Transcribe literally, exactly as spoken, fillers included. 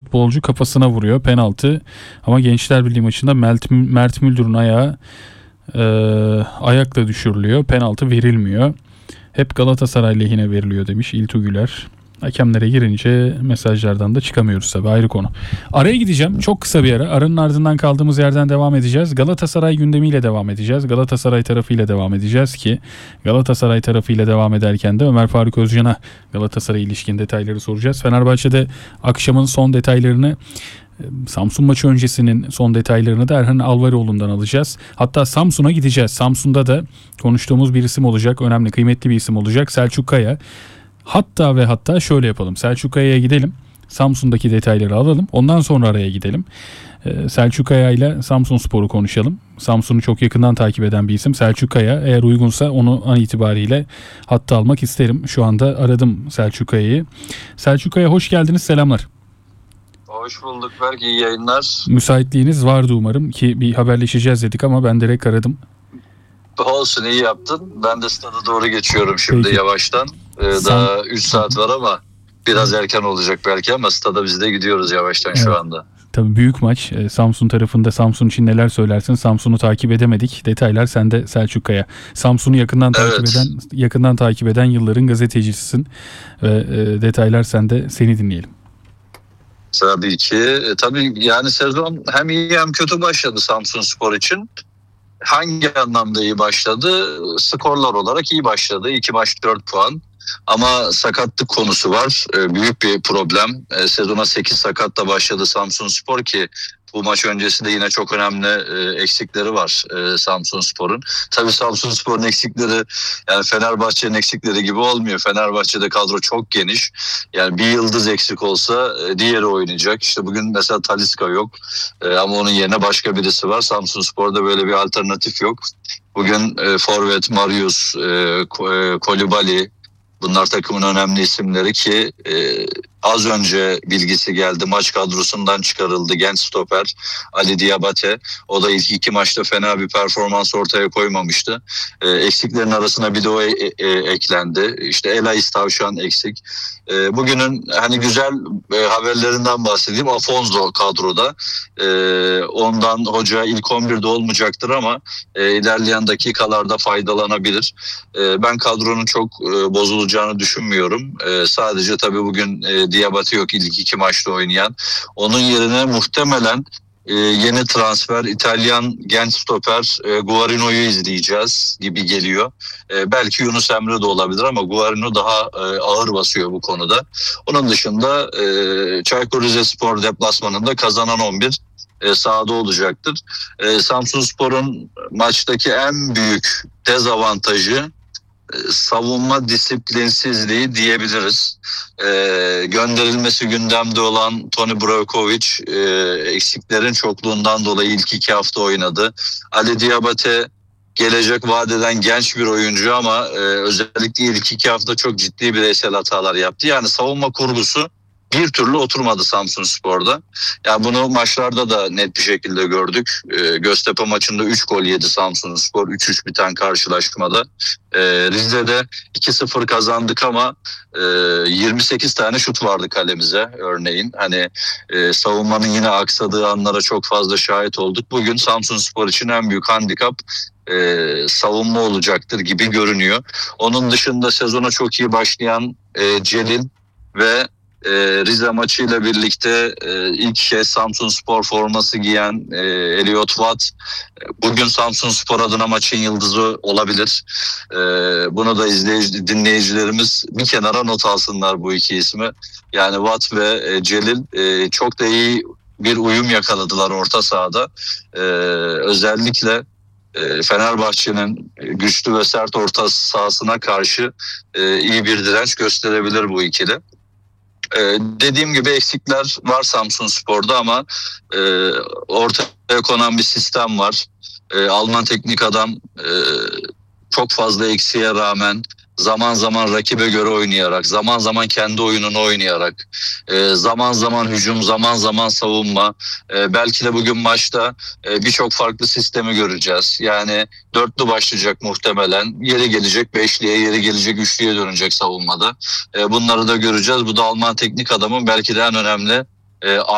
futbolcu kafasına vuruyor. Penaltı. Ama Gençler Birliği maçında Mert, Mert Müldür'ün ayağı e, ayakla düşürülüyor. Penaltı verilmiyor. Hep Galatasaray lehine veriliyor demiş İltu Güler. Hakemlere girince mesajlardan da çıkamıyoruz tabii, ayrı konu. Araya gideceğim. Çok kısa bir ara. Aranın ardından kaldığımız yerden devam edeceğiz. Galatasaray gündemiyle devam edeceğiz. Galatasaray tarafıyla devam edeceğiz ki Galatasaray tarafıyla devam ederken de Ömer Faruk Özcan'a Galatasaray ilişkin detayları soracağız. Fenerbahçe'de akşamın son detaylarını, Samsun maçı öncesinin son detaylarını da Erhan Alvaroğlu'ndan alacağız. Hatta Samsun'a gideceğiz. Samsun'da da konuştuğumuz bir isim olacak. Önemli, kıymetli bir isim olacak. Selçuk Kaya. Hatta ve hatta şöyle yapalım. Selçuk Kaya'ya gidelim. Samsun'daki detayları alalım. Ondan sonra araya gidelim. Ee, Selçuk Kaya ile Samsunspor'u konuşalım. Samsun'u çok yakından takip eden bir isim. Selçuk Kaya, eğer uygunsa onu an itibariyle hatta almak isterim. Şu anda aradım Selçuk Kaya'yı. Selçuk Kaya, hoş geldiniz. Selamlar. Hoş bulduk Berk. İyi yayınlar. Müsaitliğiniz vardı umarım ki bir haberleşeceğiz dedik ama ben direkt aradım. Olsun, iyi yaptın. Ben de stada doğru geçiyorum şimdi. Peki. Yavaştan. Ee, Sen... Daha üç saat var ama biraz erken olacak belki, ama stada biz de gidiyoruz yavaştan, evet. Şu anda. Tabii büyük maç. Samsun tarafında, Samsun için neler söylersin? Samsun'u takip edemedik. Detaylar sende Selçuk Kaya. Samsun'u yakından takip evet. eden, yakından takip eden yılların gazetecisisin ve e, detaylar sende. Seni dinleyelim. Tabii ki. E, tabii yani sezon hem iyi hem kötü başladı Samsunspor için. Hangi anlamda iyi başladı? Skorlar olarak iyi başladı. İki maç dört puan. Ama sakatlık konusu var. E, büyük bir problem. E, sezona sekiz sakatla başladı Samsunspor ki bu maç öncesi de yine çok önemli e, eksikleri var e, Samsunspor'un. Tabii Samsunspor'un eksikleri yani Fenerbahçe'nin eksikleri gibi olmuyor. Fenerbahçe'de kadro çok geniş. Yani bir yıldız eksik olsa e, diğeri oynayacak. İşte bugün mesela Talisca yok. E, ama onun yerine başka birisi var. Samsunspor'da böyle bir alternatif yok. Bugün e, forvet Marius, e, e, Kolibali, bunlar takımın önemli isimleri ki e, az önce bilgisi geldi. Maç kadrosundan çıkarıldı genç stoper Ali Diabate. O da ilk iki maçta fena bir performans ortaya koymamıştı. E, eksiklerin arasına bir de o e, e, eklendi. İşte Elais Tavşan eksik. E, bugünün hani güzel e, haberlerinden bahsedeyim. Afonso kadroda. E, ondan hoca ilk on birde olmayacaktır ama e, ilerleyen dakikalarda faydalanabilir. E, ben kadronun çok e, bozulacağını düşünmüyorum. E, sadece tabii bugün e, Diabate yok ilk iki maçta oynayan. Onun yerine muhtemelen e, yeni transfer İtalyan genç stoper e, Guarino'yu izleyeceğiz gibi geliyor. E, belki Yunus Emre de olabilir ama Guarino daha e, ağır basıyor bu konuda. Onun dışında e, Çaykur Rizespor deplasmanında kazanan on bir e, sahada olacaktır. E, Samsunspor'un maçtaki en büyük dezavantajı savunma disiplinsizliği diyebiliriz. Ee, gönderilmesi gündemde olan Toni Brajkovic e, eksiklerin çokluğundan dolayı ilk iki hafta oynadı. Ali Diabate gelecek vadeden genç bir oyuncu ama e, özellikle ilk iki hafta çok ciddi bireysel hatalar yaptı. Yani savunma kurgusu bir türlü oturmadı Samsunspor'da. Yani bunu maçlarda da net bir şekilde gördük. E, Göztepe maçında üç gol yedi Samsunspor. üç üç biten karşılaşmada. E, Rize'de iki sıfır kazandık ama e, yirmi sekiz tane şut vardı kalemize örneğin. Hani e, savunmanın yine aksadığı anlara çok fazla şahit olduk. Bugün Samsunspor için en büyük handikap e, savunma olacaktır gibi görünüyor. Onun dışında sezona çok iyi başlayan e, Celil ve Ee, Rize maçıyla birlikte e, ilk kez Samsunspor forması giyen e, Elliot Watt bugün Samsunspor adına maçın yıldızı olabilir. E, bunu da izleyici, dinleyicilerimiz bir kenara not alsınlar bu iki ismi. Yani Watt ve e, Celil e, çok da iyi bir uyum yakaladılar orta sahada. E, özellikle e, Fenerbahçe'nin güçlü ve sert orta sahasına karşı e, iyi bir direnç gösterebilir bu ikili. Ee, dediğim gibi eksikler var Samsunspor'da ama e, ortaya konan bir sistem var. E, Alman teknik adam e, çok fazla eksiğe rağmen zaman zaman rakibe göre oynayarak, zaman zaman kendi oyununu oynayarak, e, zaman zaman hücum, zaman zaman savunma. E, belki de bugün maçta e, birçok farklı sistemi göreceğiz. Yani dörtlü başlayacak muhtemelen. Yeri gelecek beşliye, yeri gelecek üçlüye dönecek savunmada. E, bunları da göreceğiz. Bu da Alman teknik adamın belki de en önemli e,